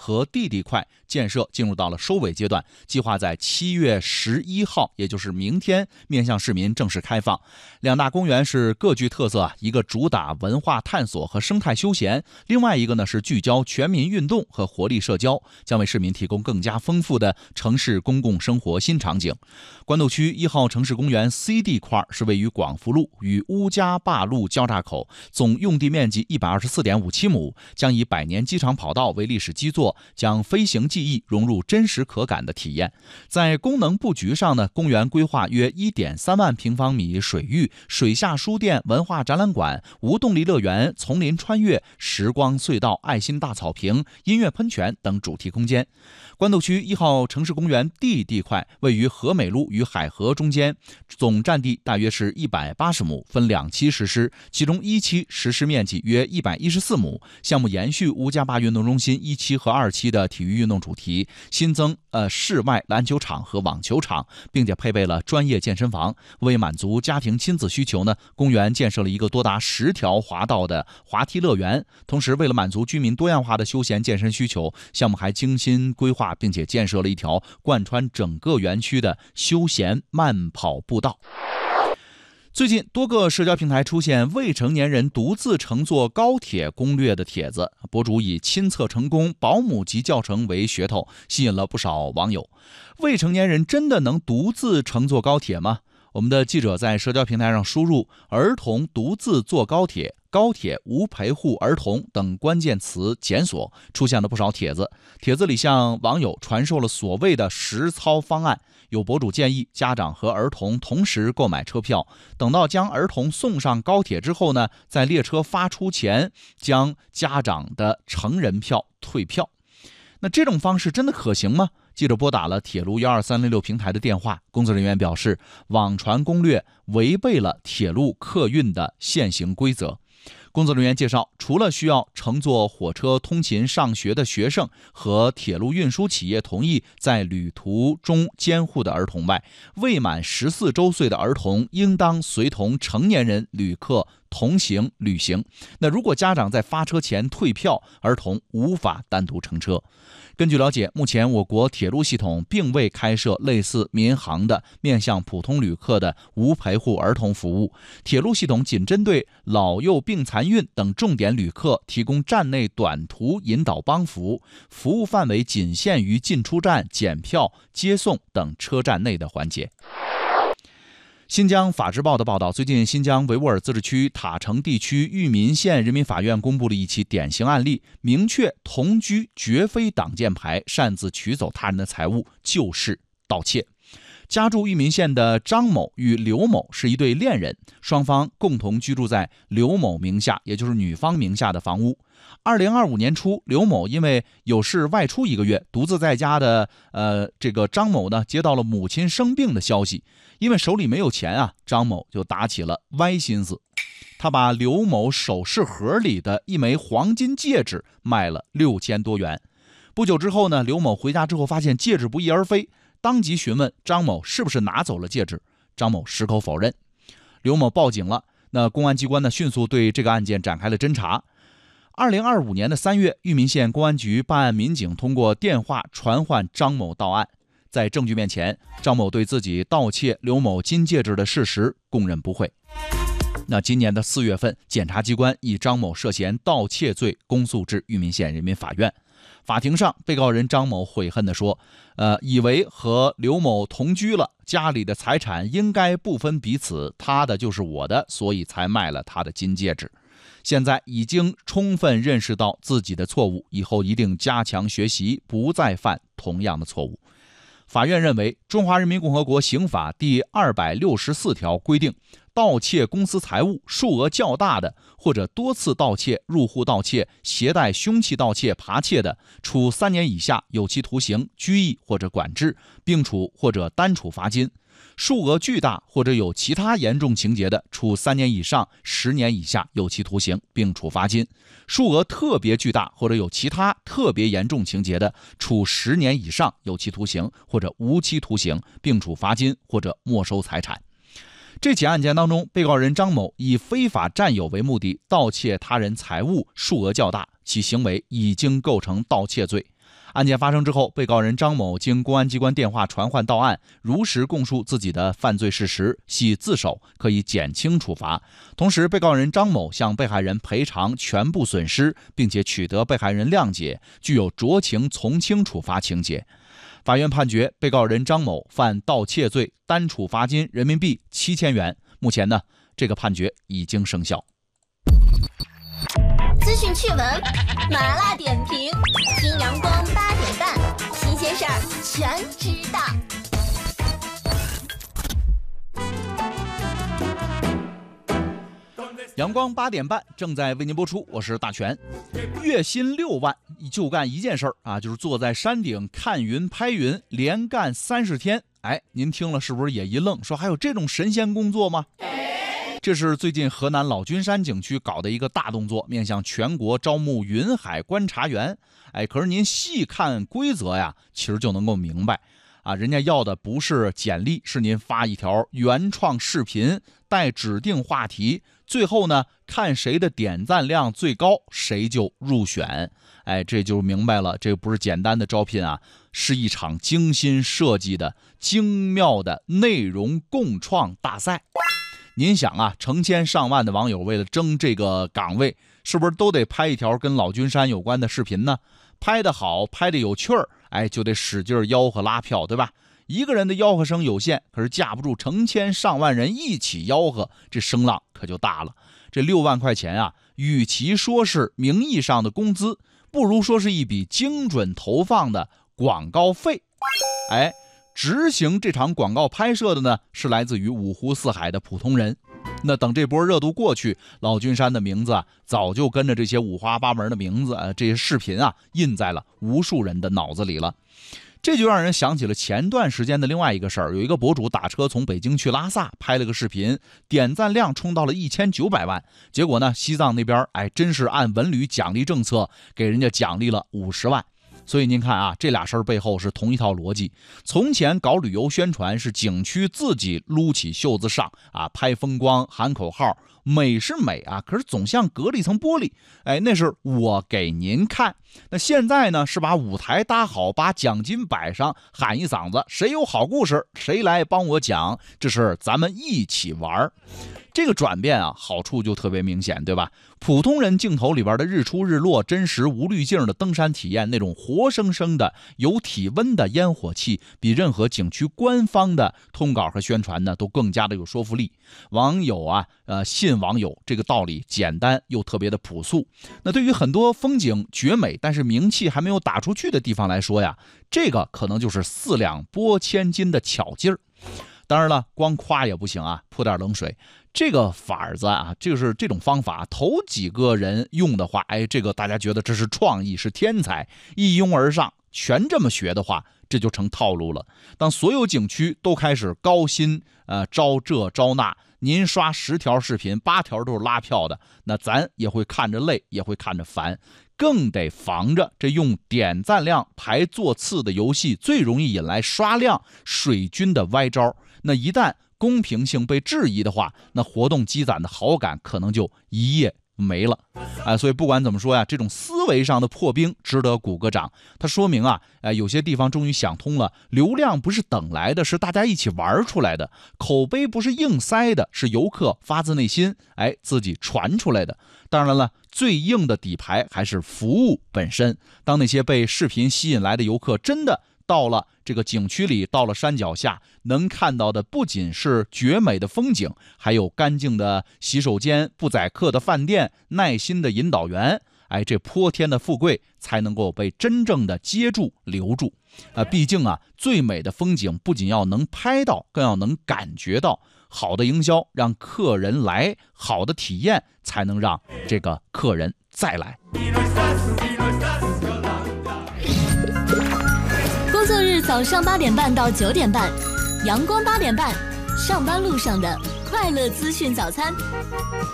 和弟弟块建设进入到了收尾阶段，计划在7月11号，也就是明天面向市民正式开放。两大公园是各具特色，一个主打文化探索和生态休闲，另外一个呢是聚焦全民运动和活力社交，将为市民提供更加丰富的城市公共生活新场景。官渡区1号城市公园 C 地块是位于广福路与乌家坝路交叉口，总用地面积124.57亩，将以百年机场跑道为历史基座，将飞行记忆融入真实可感的体验。在功能布局上呢，公园规划约1.3万平方米水域、水下书店、文化展览馆、无动力乐园、丛林穿越、时光隧道、爱心大草坪、音乐喷泉等主题空间。官渡区1号城市公园 D 地块位于和美路与海河中间，总占地大约是180亩，分2期实施，其中1期实施面积约114亩。项目延续乌家坝运动中心1期和2期的体育运动主题，新增室外篮球场和网球场，并且配备了专业健身房。为满足家庭亲子需求呢，公园建设了一个多达10条滑道的滑梯乐园。同时，为了满足居民多样化的休闲健身需求，项目还精心规划并且建设了一条贯穿整个园区的休闲慢跑步道。最近多个社交平台出现未成年人独自乘坐高铁攻略的帖子，博主以亲测成功、保姆级教程为噱头，吸引了不少网友。未成年人真的能独自乘坐高铁吗？我们的记者在社交平台上输入“儿童独自坐高铁”、“高铁无陪护儿童”等关键词检索，出现了不少帖子。帖子里向网友传授了所谓的实操方案。有博主建议家长和儿童同时购买车票，等到将儿童送上高铁之后呢，在列车发出前将家长的成人票退票。那这种方式真的可行吗？记者拨打了铁路12306平台的电话，工作人员表示，网传攻略违背了铁路客运的现行规则。工作人员介绍，除了需要乘坐火车通勤上学的学生和铁路运输企业同意在旅途中监护的儿童外，未满14周岁的儿童应当随同成年人旅客同行旅行。那如果家长在发车前退票，儿童无法单独乘车。根据了解，目前我国铁路系统并未开设类似民航的面向普通旅客的无陪护儿童服务，铁路系统仅针对老幼病残孕等重点旅客提供站内短途引导帮扶，服务范围仅限于进出站、检票、接送等车站内的环节。新疆法制报的报道，最近新疆维吾尔自治区塔城地区玉民县人民法院公布了一起典型案例，明确同居绝非挡箭牌，擅自取走他人的财物就是盗窃。家住玉民县的张某与刘某是一对恋人，双方共同居住在刘某名下，也就是女方名下的房屋。2025年初，刘某因为有事外出1个月，独自在家的张某呢，接到了母亲生病的消息，因为手里没有钱啊，张某就打起了歪心思，他把刘某首饰盒里的一枚黄金戒指卖了6000多元。不久之后呢，刘某回家之后发现戒指不翼而飞，当即询问张某是不是拿走了戒指，张某矢口否认。刘某报警了，那公安机关呢迅速对这个案件展开了侦查。2025年3月，玉民县公安局办案民警通过电话传唤张某到案。在证据面前，张某对自己盗窃刘某金戒指的事实供认不讳。那今年4月份，检察机关以张某涉嫌盗窃罪公诉至玉民县人民法院。法庭上，被告人张某悔恨地说，以为和刘某同居了，家里的财产应该不分彼此，他的就是我的，所以才卖了他的金戒指。现在已经充分认识到自己的错误，以后一定加强学习，不再犯同样的错误。法院认为，《中华人民共和国刑法》第264条规定，盗窃公私财物数额较大的，或者多次盗窃、入户盗窃、携带凶器盗窃、扒窃的，处3年以下有期徒刑、拘役或者管制，并处或者单处罚金；数额巨大或者有其他严重情节的，处3年以上10年以下有期徒刑，并处罚金；数额特别巨大或者有其他特别严重情节的，处10年以上有期徒刑或者无期徒刑，并处罚金或者没收财产。这起案件当中，被告人张某以非法占有为目的盗窃他人财物，数额较大，其行为已经构成盗窃罪。 案件发生之后，被告人张某经公安机关电话传唤到案，如实供述自己的犯罪事实，系自首，可以减轻处罚。同时，被告人张某向被害人赔偿全部损失，并且取得被害人谅解，具有酌情从轻处罚情节。法院判决被告人张某犯盗窃罪，单处罚金人民币7000元。目前呢，这个判决已经生效。 资讯趣闻，麻辣点评，听阳光8点半，新鲜事儿全知道。 阳光8点半正在为您播出，我是大全。月薪6万就干一件事儿啊，就是坐在山顶看云拍云，连干30天。哎，您听了是不是也一愣，说还有这种神仙工作吗？这是最近河南老君山景区搞的一个大动作，面向全国招募云海观察员。哎，可是您细看规则呀，其实就能够明白啊，人家要的不是简历，是您发一条原创视频，带指定话题，最后呢，看谁的点赞量最高，谁就入选。哎，这就明白了，这不是简单的招聘啊，是一场精心设计的精妙的内容共创大赛。您想啊，成千上万的网友为了争这个岗位，是不是都得拍一条跟老君山有关的视频呢？拍得好，拍得有趣儿，哎，就得使劲吆喝拉票，对吧？一个人的吆喝声有限，可是架不住成千上万人一起吆喝，这声浪可就大了。这6万块钱啊，与其说是名义上的工资，不如说是一笔精准投放的广告费。哎，执行这场广告拍摄的呢，是来自于五湖四海的普通人。那等这波热度过去，老君山的名字啊，早就跟着这些五花八门的名字这些视频啊，印在了无数人的脑子里了。这就让人想起了前段时间的另外一个事儿，有一个博主打车从北京去拉萨，拍了个视频，点赞量冲到了1900万。结果呢，西藏那边真是按文旅奖励政策给人家奖励了50万。所以您看啊，这俩事儿背后是同一套逻辑。从前搞旅游宣传是景区自己撸起袖子上啊，拍风光喊口号，美是美啊，可是总像隔了一层玻璃。哎，那是我给您看。那现在呢，是把舞台搭好，把奖金摆上，喊一嗓子，谁有好故事谁来帮我讲，这是咱们一起玩。这个转变啊，好处就特别明显，对吧？普通人镜头里边的日出日落，真实无滤镜的登山体验，那种活生生的有体温的烟火气，比任何景区官方的通稿和宣传呢，都更加的有说服力。网友啊，信网友这个道理简单又特别的朴素。那对于很多风景绝美，但是名气还没有打出去的地方来说呀，这个可能就是4两拨千斤的巧劲儿。当然了，光夸也不行啊，泼点冷水。这个法子啊，就是这种方法，头几个人用的话，哎，这个大家觉得这是创意，是天才，一拥而上，全这么学的话，这就成套路了。当所有景区都开始高薪招这招那，您刷10条视频8条都是拉票的，那咱也会看着累，也会看着烦。更得防着这用点赞量排座次的游戏最容易引来刷量水军的歪招。那一旦公平性被质疑的话，那活动积攒的好感可能就一夜没了。所以不管怎么说呀，这种思维上的破冰值得鼓个掌。它说明啊，有些地方终于想通了，流量不是等来的，是大家一起玩出来的；口碑不是硬塞的，是游客发自内心自己传出来的。当然了，最硬的底牌还是服务本身。当那些被视频吸引来的游客真的到了这个景区里，到了山脚下，能看到的不仅是绝美的风景，还有干净的洗手间、不宰客的饭店、耐心的引导员。这泼天的富贵才能够被真正的接住留住。毕竟啊，最美的风景不仅要能拍到，更要能感觉到。好的营销让客人来，好的体验才能让这个客人再来。 工作日早上8点半到9点半，阳光8点半，上班路上的快乐资讯早餐。